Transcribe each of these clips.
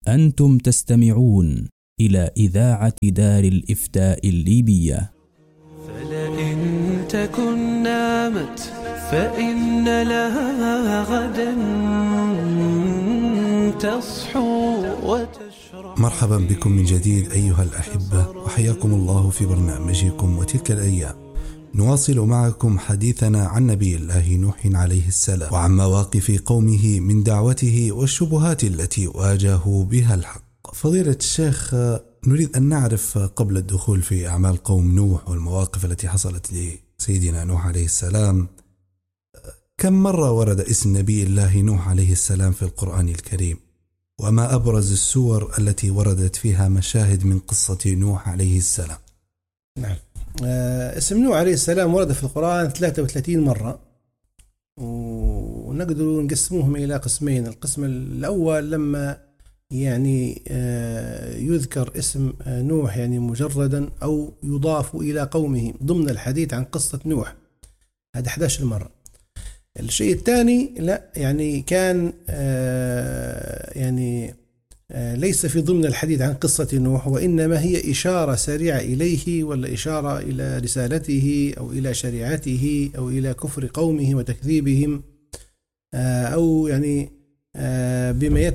أنتم تستمعون إلى إذاعة دار الإفتاء الليبية. فلئن تكن نامت فإن لها غدا تصحو وتشرق. مرحبا بكم من جديد أيها الأحبة، وحياكم الله في برنامجكم وتلك الأيام. نواصل معكم حديثنا عن نبي الله نوح عليه السلام وعن مواقف قومه من دعوته والشبهات التي واجهوا بها الحق. فضيلة الشيخ، نريد أن نعرف قبل الدخول في أعمال قوم نوح والمواقف التي حصلت لسيدنا نوح عليه السلام، كم مرة ورد اسم نبي الله نوح عليه السلام في القرآن الكريم؟ وما أبرز السور التي وردت فيها مشاهد من قصة نوح عليه السلام؟ نعم، اسم نوح عليه السلام ورد في القرآن 33 مرة، ونقدر نقسموهم إلى قسمين. القسم الأول لما يذكر اسم نوح مجردا أو يضاف إلى قومه ضمن الحديث عن قصة نوح، هذا 11 مرة. الشيء الثاني لا كان ليس في ضمن الحديث عن قصة نوح، وإنما هي إشارة سريعة إليه، ولا إشارة إلى رسالته أو إلى شريعته أو إلى كفر قومه وتكذيبهم، أو بما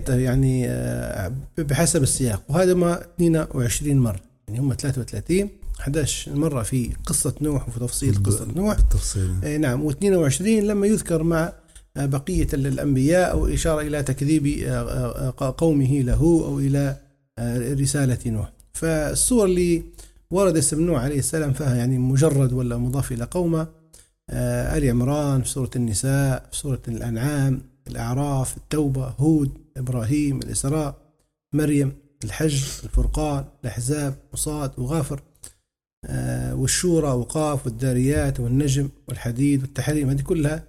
بحسب السياق. وهذا ما 22 مرة، هم 33، 11 مرة في قصة نوح وفي تفصيل قصة نوح نعم، و22 لما يذكر مع بقية الأنبياء أو إشارة إلى تكذيب قومه له أو إلى رسالة نوح. فالسور اللي ورد اسم نوح عليه السلام فيها مجرد ولا مضاف إلى قومه: آل عمران، في سورة النساء، في سورة الأنعام، الأعراف، التوبة، هود، إبراهيم، الإسراء، مريم، الحج، الفرقان، الأحزاب، وصاد، وغافر، والشورى، وقاف، والداريات، والنجم، والحديد، والتحريم. هذه كلها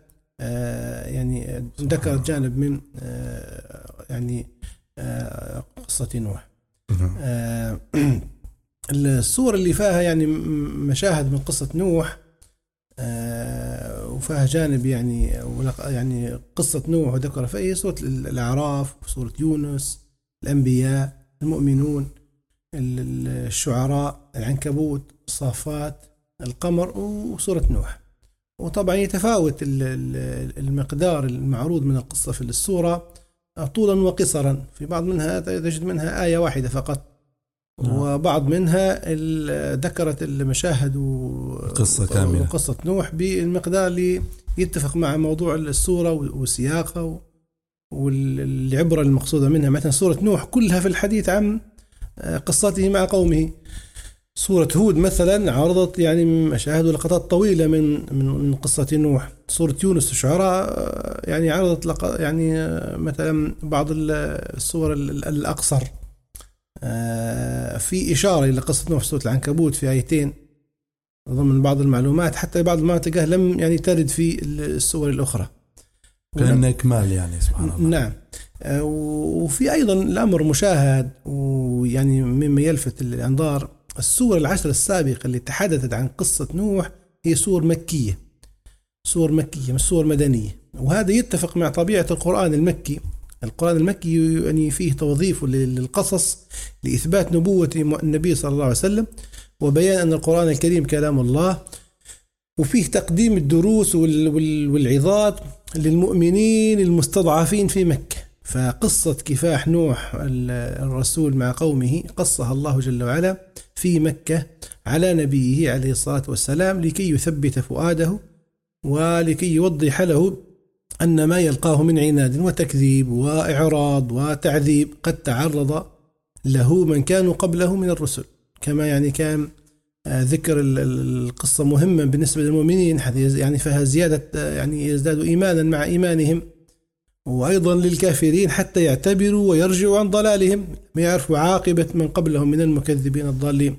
ذكرت جانب من قصة نوح. السور اللي فيها مشاهد من قصة نوح وفيها جانب قصة نوح وذكر فيه سورة الأعراف، سورة يونس، الأنبياء، المؤمنون، الشعراء، العنكبوت، الصافات، القمر، وسورة نوح. وطبعا يتفاوت المقدار المعروض من القصة في السورة طولا وقصرا. في بعض منها تجد منها آية واحدة فقط، وبعض منها ذكرت المشاهد وقصة كاملة وقصة نوح بالمقدار اللي يتفق مع موضوع السورة وسياقها والعبرة المقصودة منها. مثلا سورة نوح كلها في الحديث عن قصته مع قومه. سورة هود مثلا عرضت مشاهد ولقطات طويلة من قصة نوح. سورة يونس الشعراء عرضت مثلا بعض السور الأقصر. في إشارة إلى قصة نوح في سورة العنكبوت في آيتين ضمن بعض المعلومات، حتى بعض المناطق لم ترد في السور الأخرى، كأن إكمال سبحان الله. نعم. وفي أيضا الأمر مشاهد مما يلفت الأنظار: السور 10 السابقة اللي تحدثت عن قصة نوح هي سور مكية مش سور مدنية. وهذا يتفق مع طبيعة القرآن المكي. القرآن المكي فيه توظيف للقصص لإثبات نبوة النبي صلى الله عليه وسلم، وبيان أن القرآن الكريم كلام الله، وفيه تقديم الدروس والعظات للمؤمنين المستضعفين في مكة. فقصة كفاح نوح الرسول مع قومه قصها الله جل وعلا في مكة على نبيه عليه الصلاة والسلام، لكي يثبت فؤاده ولكي يوضح له أن ما يلقاه من عناد وتكذيب وإعراض وتعذيب قد تعرض له من كانوا قبله من الرسل. كما كان ذكر القصة مهمة بالنسبة للمؤمنين، فيها زيادة يزدادوا إيمانا مع إيمانهم، وأيضا للكافرين حتى يعتبروا ويرجعوا عن ضلالهم، ما يعرفوا عاقبة من قبلهم من المكذبين الضالين.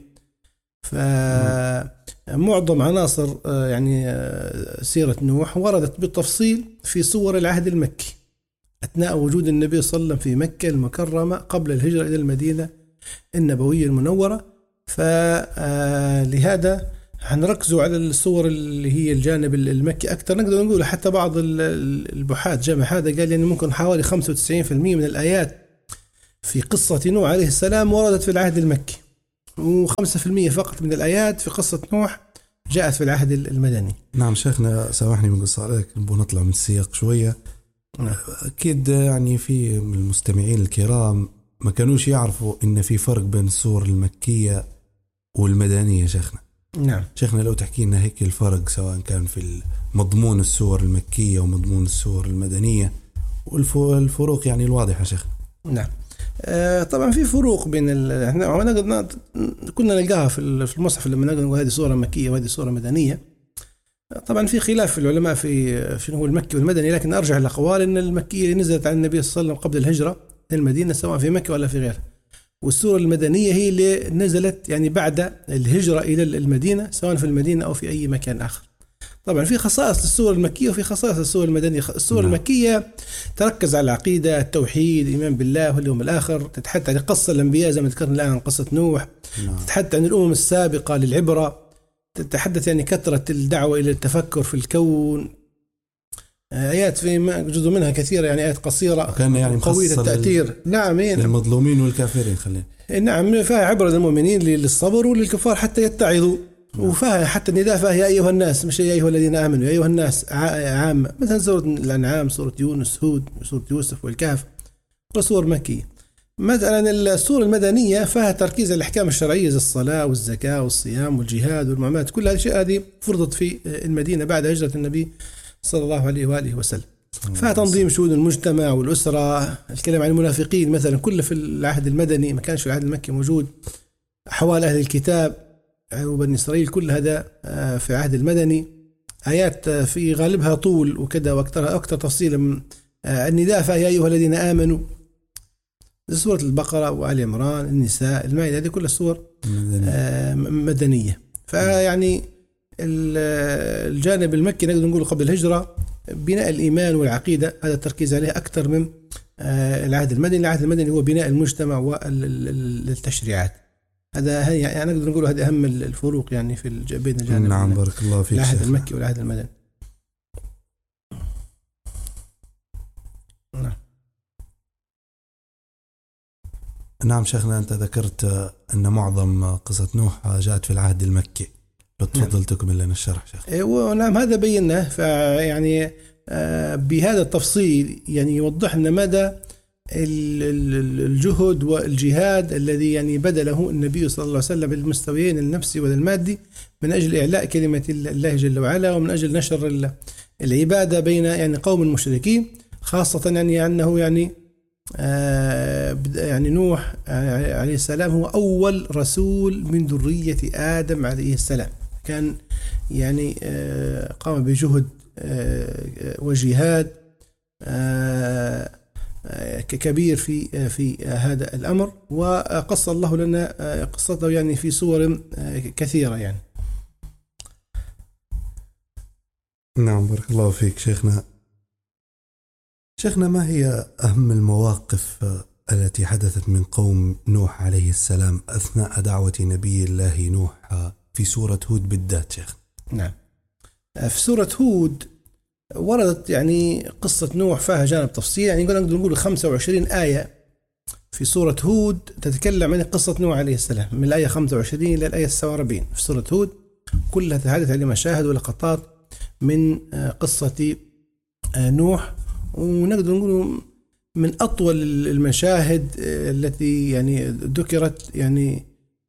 فمعظم عناصر سيرة نوح وردت بالتفصيل في سور العهد المكي أثناء وجود النبي صلى الله عليه وسلم في مكة المكرمة قبل الهجرة إلى المدينة النبوية المنورة. فلهذا هنركزوا على الصور اللي هي الجانب المكي أكثر. نقدر نقول حتى بعض البحاث جمع هذا قال ممكن حوالي 95% من الآيات في قصة نوح عليه السلام وردت في العهد المكي، و5% فقط من الآيات في قصة نوح جاءت في العهد المدني. نعم شيخنا، سامحني من قصة عليك، نطلع من السياق شوية. أكيد يعني في المستمعين الكرام ما كانوش يعرفوا إن في فرق بين السور المكية والمدنية شيخنا. نعم شيخنا لو تحكي لنا هيك الفرق سواء كان في مضمون السور المكية ومضمون السور المدنية والفروق يعني الواضحة شيخنا. نعم طبعا في فروق بين احنا كنا نلقاها في المصحف لما نقول هذه سورة مكية وهذه سورة مدنية. طبعا في خلاف في العلماء في شنو هو المكي والمدني، لكن أرجح الأقوال أن المكية نزلت عن النبي صلى الله عليه وسلم قبل الهجرة للمدينة سواء في مكة ولا في غيرها، والسورة المدنية هي اللي نزلت يعني بعد الهجرة إلى المدينة سواء في المدينة أو في أي مكان آخر. طبعا في خصائص للسورة المكية وفي خصائص للسورة المدنية. السورة المكية تركز على العقيدة، التوحيد، الإيمان بالله واليوم الآخر، تتحدث عن قصة الأنبياء زي ما ذكرنا الآن قصة نوح، تتحدث عن الأمم السابقة للعبرة، تتحدث يعني كثرة الدعوة إلى التفكر في الكون. آيات في جزء منها كثيرة يعني آيات قصيرة كان يعني قوية التأثير. نعم للمظلومين والكافرين خلينا. نعم فيها عبرة للمؤمنين للصبر وللكفار حتى يتعظوا. وفيها حتى النداء فيها يا أيها الناس، مش يا أيها الذين آمنوا، يا أيها الناس عامة، مثلا سورة الأنعام، سورة يونس، هود، سورة يوسف والكهف، وسور مكية. مثلا السورة المدنية فيها تركيز على الأحكام الشرعية زي الصلاة والزكاة والصيام والجهاد والمعاملات، كل هذه الأشياء هذه فرضت في المدينة بعد هجرة النبي صلى الله عليه وآله وسلم. فيها تنظيم شؤون المجتمع والأسرة، الكلام عن المنافقين مثلا كله في العهد المدني، ما كانش في العهد المكي موجود. أحوال أهل الكتاب وبني إسرائيل كل هذا في العهد المدني. آيات في غالبها طول وكذا وأكثر تفصيلا. النداء فيها يا أيها الذين آمنوا، سورة البقرة وآل عمران، النساء، المائدة، هذه كلها سور مدنية. فيعني الجانب المكي نقدر نقول قبل الهجرة بناء الإيمان والعقيدة، هذا التركيز عليه أكثر من العهد المدني. العهد المدني هو بناء المجتمع والتشريعات. هذا يعني نقدر نقول هذا أهم الفروق يعني في بين الجانب. نعم بارك الله فيك. العهد المكي والعهد المدني. نعم شيخنا، أنت ذكرت أن معظم قصة نوح جاءت في العهد المكي، لو تفضل تكمل لنا الشرح شيخ. ونعم هذا بيناه، فيعني بهذا التفصيل يعني يوضح لنا مدى الجهد والجهاد الذي يعني بذله النبي صلى الله عليه وسلم بالمستويين النفسي والمادي من أجل إعلاء كلمة الله جل وعلا، ومن أجل نشر العبادة بين يعني قوم المشركين، خاصة يعني أنه يعني نوح عليه السلام هو أول رسول من ذرية آدم عليه السلام، كان يعني قام بجهد وجهاد كبير في هذا الأمر، وقص الله لنا قصته يعني في صور كثيرة يعني. نعم بارك الله فيك شيخنا. شيخنا، ما هي أهم المواقف التي حدثت من قوم نوح عليه السلام أثناء دعوة نبي الله نوح في سورة هود بالذات شيخ؟ نعم، في سورة هود وردت يعني قصة نوح فيها جانب تفصيل، يعني نقول 25 آية في سورة هود تتكلم عن قصة نوح عليه السلام من الآية 25 إلى الآية 47 في سورة هود، كلها تتحدث عن مشاهد ولقطات من قصة نوح، ونقدر نقول من أطول المشاهد التي يعني ذكرت، يعني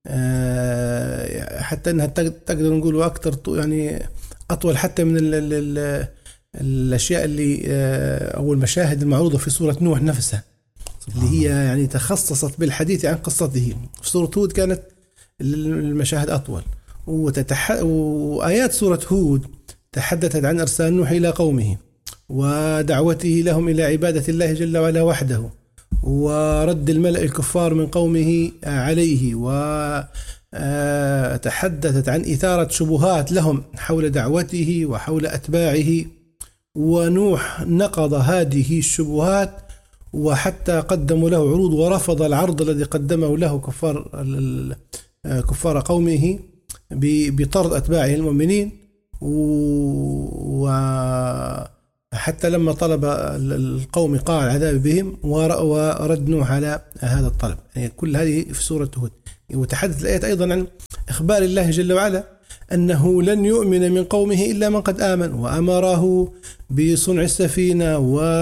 حتى أنها تقدر نقول أكثر يعني أطول حتى من الأشياء اللي أو المشاهد المعروضة في سورة نوح نفسها، اللي هي يعني تخصصت بالحديث عن قصته. في سورة هود كانت المشاهد أطول، وآيات سورة هود تحدثت عن إرسال نوح إلى قومه ودعوته لهم إلى عبادة الله جل وعلا وحده، ورد الملأ الكفار من قومه عليه، وتحدثت عن إثارة شبهات لهم حول دعوته وحول أتباعه، ونوح نقض هذه الشبهات وحتى قدموا له عروض ورفض العرض الذي قدمه له كفار قومه بطرد أتباعه المؤمنين، حتى لما طلب القوم قال العذاب بهم ورد نوح على هذا الطلب. يعني كل هذه في سورة هود. وتحدث الآيات أيضا عن إخبار الله جل وعلا أنه لن يؤمن من قومه إلا من قد آمن، وأمره بصنع السفينة،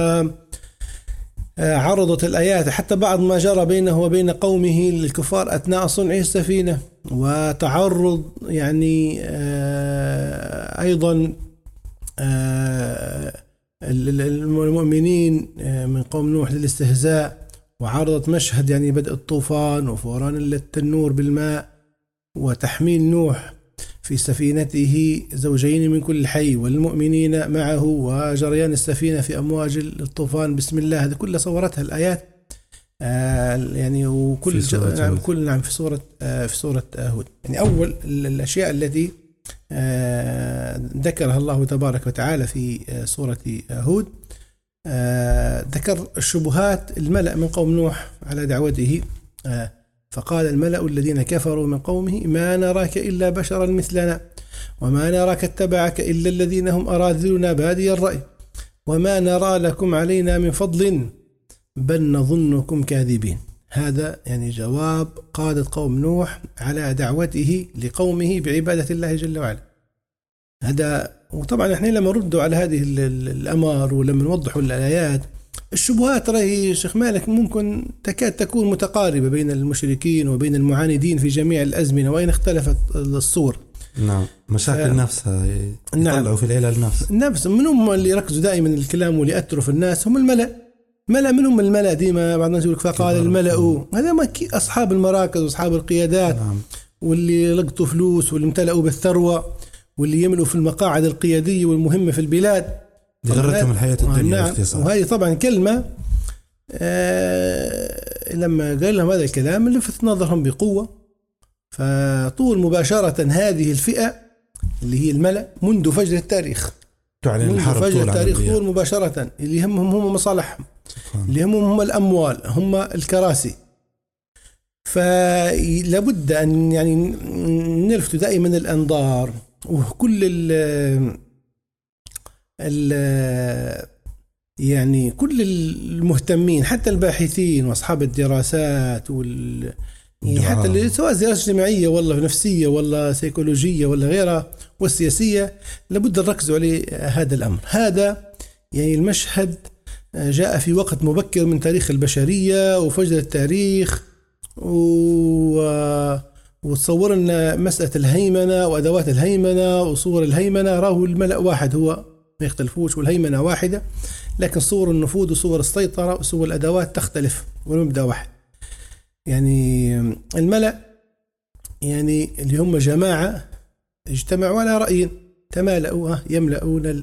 وعرضت الآيات حتى بعض ما جرى بينه وبين قومه الكفار أثناء صنع السفينة، وتعرض يعني أيضا المؤمنين من قوم نوح للاستهزاء، وعرضت مشهد يعني بدء الطوفان وفوران التنور بالماء، وتحميل نوح في سفينته زوجين من كل حي والمؤمنين معه، وجريان السفينة في أمواج الطوفان بسم الله. هذه كلها صورتها الآيات يعني. وكل نعم في سورة هود. يعني أول الأشياء التي ذكرها الله تبارك وتعالى في سورة هود ذكر الشبهات الملأ من قوم نوح على دعوته. فقال الملأ الذين كفروا من قومه ما نراك إلا بشرا مثلنا وما نراك اتبعك إلا الذين هم أراذلنا بادي الرأي وما نرى لكم علينا من فضل بل نظنكم كاذبين. هذا يعني جواب قادة قوم نوح على دعوته لقومه بعبادة الله جل وعلا. هذا. وطبعا احنا لما نردوا على هذه الأمر ولما نوضحوا الآيات، الشبهات راهي شيخ مالك ممكن تكاد تكون متقاربة بين المشركين وبين المعاندين في جميع الأزمنة وإن اختلفت الصور. نعم. مشاكل نفسها يطلعوا في العلل نفس من هم اللي يركزوا دائما الكلام واللي يأثروا في الناس هم الملأ منهم الملأ ديما. بعض الناس يقول فقال الملأ، هذا ما أصحاب المراكز وأصحاب القيادات. نعم. واللي لقطوا فلوس واللي امتلأوا بالثروة واللي يملوا في المقاعد القيادية والمهمة في البلاد، غرتهم الحياة الدنيا باختصار. وهذه طبعا كلمة لما قال لهم هذا الكلام لفت نظرهم بقوة. فطول مباشرة هذه الفئة اللي هي الملأ منذ فجر التاريخ تعلن الحرب طول مباشرة اللي يهمهم هم مصالحهم، اللي هم الأموال، هم الكراسي. فلابد أن يعني نلفت دائما الأنظار وكل يعني كل المهتمين حتى الباحثين وأصحاب الدراسات يعني حتى اللي سواء دراسة اجتماعية ولا نفسية ولا سيكولوجية ولا غيرها والسياسية، لابد نركز على هذا الأمر. هذا يعني المشهد جاء في وقت مبكر من تاريخ البشرية وفجر التاريخ، وتصور أن مسألة الهيمنة وأدوات الهيمنة وصور الهيمنة راهو الملأ واحد، هو ما يختلفوش والهيمنة واحدة، لكن صور النفوذ وصور السيطرة وصور الأدوات تختلف والمبدأ واحد. يعني الملأ يعني اللي هم جماعة اجتمعوا على رأي، تمالأوا يملؤون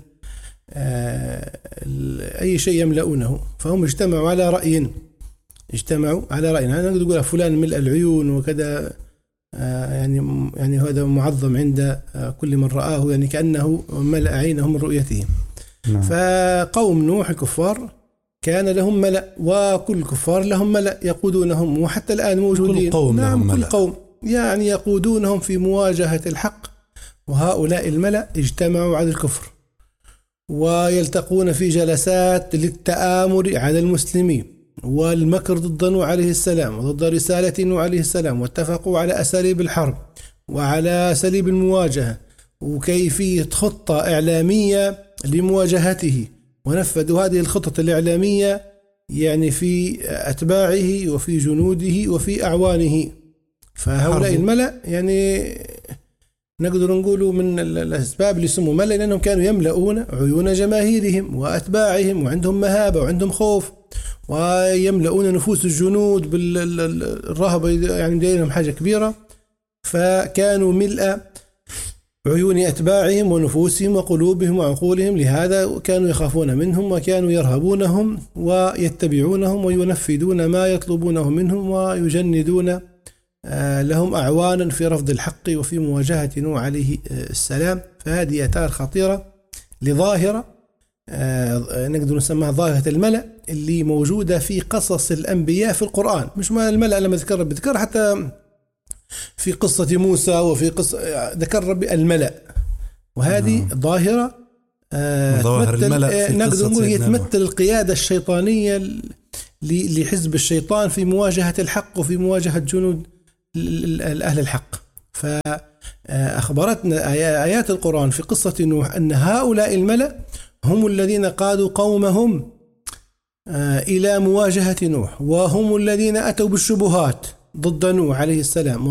أي شيء يملؤونه، فهم اجتمعوا على رأي. أنا نقدر نقول فلان ملء العيون وكذا، يعني هذا معظم عند كل من رآه، يعني كأنه ملأ عينهم من رؤيته. نعم. فقوم نوح الكفار كان لهم ملأ، وكل كفار لهم ملأ يقودونهم، وحتى الآن موجودين. كل قوم يعني يقودونهم في مواجهة الحق. وهؤلاء الملأ اجتمعوا على الكفر ويلتقون في جلسات للتآمر على المسلمين والمكر ضد نوح عليه السلام وضد رسالة نوح عليه السلام، واتفقوا على أساليب الحرب وعلى أساليب المواجهة وكيفية خطة إعلامية لمواجهته، ونفذوا هذه الخطط الإعلامية يعني في أتباعه وفي جنوده وفي أعوانه. فهؤلاء الملأ يعني نقدر نقولوا من الأسباب اللي يسموا ملأ لأنهم كانوا يملؤون عيون جماهيرهم وأتباعهم، وعندهم مهابة وعندهم خوف، ويملؤون نفوس الجنود بالرهبة، يعني دايرهم حاجة كبيرة. فكانوا ملء عيون أتباعهم ونفوسهم وقلوبهم وعقولهم، لهذا كانوا يخافون منهم وكانوا يرهبونهم ويتبعونهم وينفذون ما يطلبونه منهم ويجندون لهم أعوانا في رفض الحق وفي مواجهة نوح عليه السلام. فهذه آثار خطيرة لظاهرة نقدر نسميها ظاهرة الملأ اللي موجودة في قصص الأنبياء في القرآن. مش ما الملأ لما ذكر حتى في قصة موسى وفي قصة ذكر ربي الملأ، وهذه ظاهرة ظواهر الملأ في نقدر قصة نقول سيدنا نوح. تمثل القيادة الشيطانية لحزب الشيطان في مواجهة الحق وفي مواجهة جنود أهل الحق. فأخبرتنا آيات القرآن في قصة نوح أن هؤلاء الملأ هم الذين قادوا قومهم إلى مواجهة نوح، وهم الذين أتوا بالشبهات ضد نوح عليه السلام،